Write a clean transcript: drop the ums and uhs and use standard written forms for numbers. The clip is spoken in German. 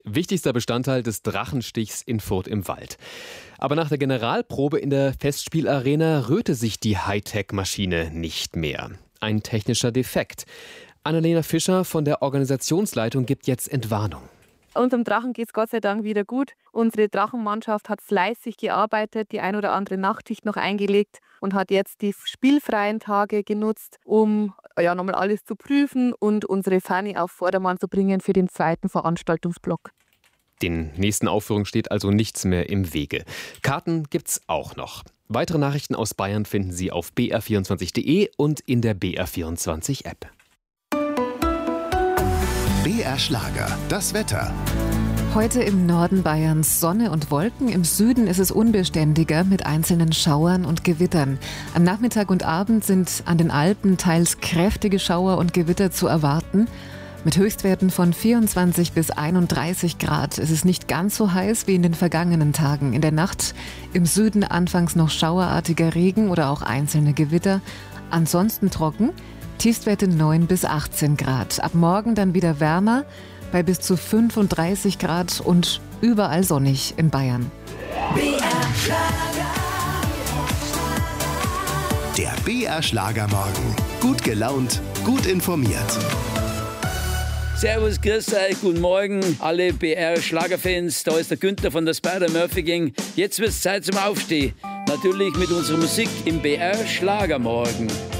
wichtigster Bestandteil des Drachenstichs in Furth im Wald. Aber nach der Generalprobe in der Festspielarena rührte sich die Hightech-Maschine nicht mehr. Ein technischer Defekt. Annalena Fischer von der Organisationsleitung gibt jetzt Entwarnung. Unserem Drachen geht es Gott sei Dank wieder gut. Unsere Drachenmannschaft hat fleißig gearbeitet, die ein oder andere Nachtschicht noch eingelegt und hat jetzt die spielfreien Tage genutzt, um nochmal alles zu prüfen und unsere Fahne auf Vordermann zu bringen für den zweiten Veranstaltungsblock. Den nächsten Aufführungen steht also nichts mehr im Wege. Karten gibt's auch noch. Weitere Nachrichten aus Bayern finden Sie auf br24.de und in der BR24-App. BR Schlager, das Wetter. Heute im Norden Bayerns Sonne und Wolken, im Süden ist es unbeständiger mit einzelnen Schauern und Gewittern. Am Nachmittag und Abend sind an den Alpen teils kräftige Schauer und Gewitter zu erwarten. Mit Höchstwerten von 24 bis 31 Grad. Es ist nicht ganz so heiß wie in den vergangenen Tagen. In der Nacht im Süden anfangs noch schauerartiger Regen oder auch einzelne Gewitter. Ansonsten trocken. Tiefstwerte 9 bis 18 Grad. Ab morgen dann wieder wärmer bei bis zu 35 Grad und überall sonnig in Bayern. Der BR Schlagermorgen. Gut gelaunt, gut informiert. Servus, grüß euch, guten Morgen, alle BR-Schlagerfans. Da ist der Günther von der Spider-Murphy-Gang. Jetzt wird's Zeit zum Aufstehen. Natürlich mit unserer Musik im BR-Schlagermorgen.